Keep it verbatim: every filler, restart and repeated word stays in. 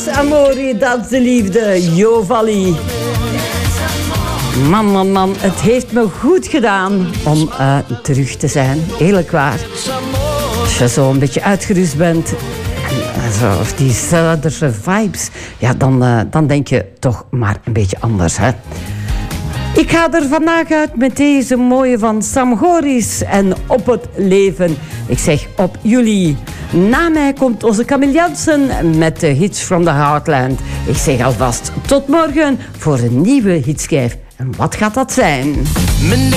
Amori, dat is de liefde. Jovalli. Man, man, man, het heeft me goed gedaan om uh, terug te zijn. Eerlijk waar. Als je zo een beetje uitgerust bent en zo, of die Zuiderse vibes, ja, dan, uh, dan denk je toch maar een beetje anders, hè. Ik ga er vandaag uit met deze mooie van Sam Goris en Op het leven. Ik zeg op jullie. Na mij komt onze Camille Jansen met de hits from the Heartland. Ik zeg alvast tot morgen voor een nieuwe hitschijf. En wat gaat dat zijn?